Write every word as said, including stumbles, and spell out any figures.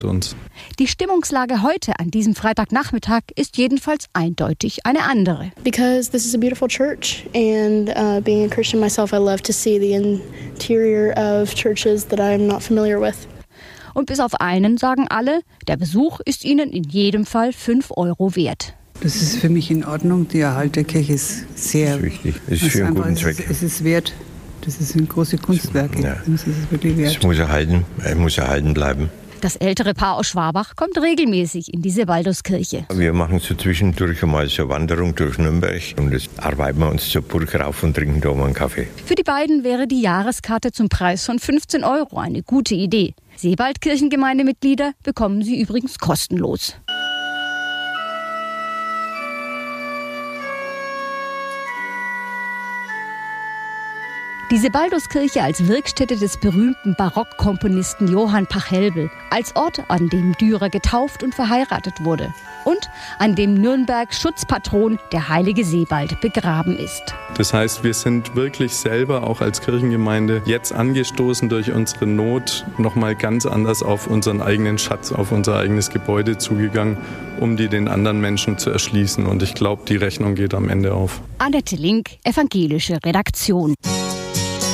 uns. Die Stimmungslage heute an diesem Freitagnachmittag ist jedenfalls eindeutig eine andere. Because this is a beautiful church and uh, being a Christian myself, I love to see the interior of churches that I'm not familiar with. Und bis auf einen sagen alle, der Besuch ist ihnen in jedem Fall fünf Euro wert. Das ist für mich in Ordnung. Die Erhalt der Kirche ist sehr... Das ist wichtig. Es ist für einen guten Zweck. Es ist, es ist wert. Das sind große Kunstwerke. Ja. Das ist wirklich wert. Es muss erhalten, es muss erhalten bleiben. Das ältere Paar aus Schwabach kommt regelmäßig in die Sebalduskirche. Wir machen so zwischendurch einmal so eine Wanderung durch Nürnberg und das arbeiten wir uns zur Burg rauf und trinken da mal einen Kaffee. Für die beiden wäre die Jahreskarte zum Preis von fünfzehn Euro eine gute Idee. Sebald-Kirchengemeindemitglieder bekommen sie übrigens kostenlos. Die Sebalduskirche als Wirkstätte des berühmten Barockkomponisten Johann Pachelbel, als Ort, an dem Dürer getauft und verheiratet wurde und an dem Nürnberg Schutzpatron, der heilige Sebald, begraben ist. Das heißt, wir sind wirklich selber auch als Kirchengemeinde jetzt angestoßen durch unsere Not nochmal ganz anders auf unseren eigenen Schatz, auf unser eigenes Gebäude zugegangen, um die den anderen Menschen zu erschließen. Und ich glaube, die Rechnung geht am Ende auf. Annette Link, evangelische Redaktion.